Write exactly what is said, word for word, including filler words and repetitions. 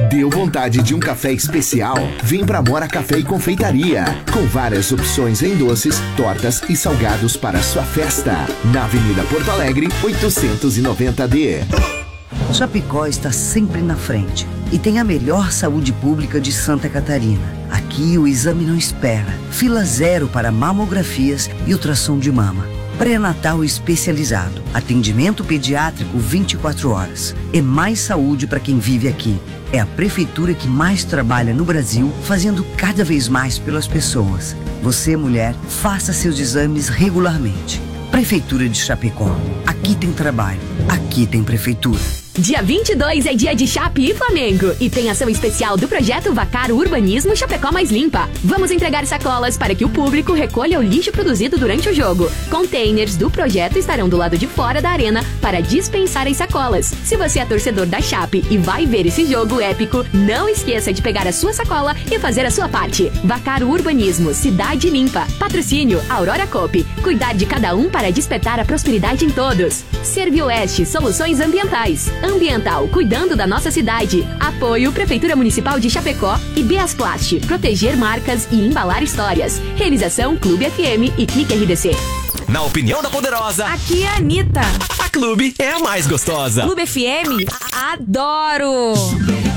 Deu vontade de um café especial? Vem pra Amora Café e Confeitaria, com várias opções em doces, tortas e salgados para a sua festa. Na Avenida Porto Alegre, oitocentos e noventa D. Chapecó está sempre na frente e tem a melhor saúde pública de Santa Catarina. Aqui o exame não espera. Fila zero para mamografias e ultrassom de mama. Pré-natal especializado. Atendimento pediátrico vinte e quatro horas. É mais saúde para quem vive aqui. É a prefeitura que mais trabalha no Brasil, fazendo cada vez mais pelas pessoas. Você, mulher, faça seus exames regularmente. Prefeitura de Chapecó. Aqui tem trabalho. Aqui tem prefeitura. Dia vinte e dois é dia de Chape e Flamengo e tem ação especial do projeto Vacaro Urbanismo Chapecó Mais Limpa. Vamos entregar sacolas para que o público recolha o lixo produzido durante o jogo. Containers do projeto estarão do lado de fora da arena para dispensar as sacolas. Se você é torcedor da Chape e vai ver esse jogo épico, não esqueça de pegar a sua sacola e fazer a sua parte. Vacaro Urbanismo, Cidade Limpa. Patrocínio Aurora Coop. Cuidar de cada um para despertar a prosperidade em todos. Servioeste, Soluções Ambientais. Ambiental, cuidando da nossa cidade. Apoio Prefeitura Municipal de Chapecó e Beasplast, proteger marcas e embalar histórias. Realização Clube F M e Clique R D C. Na opinião da Poderosa, aqui é a Anitta. A Clube é a mais gostosa. Clube F M, adoro!